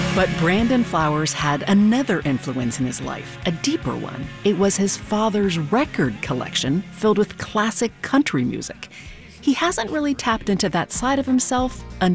But Brandon Flowers had another influence in his life, a deeper one. It was his father's record collection filled with classic country music. He hasn't really tapped into that side of himself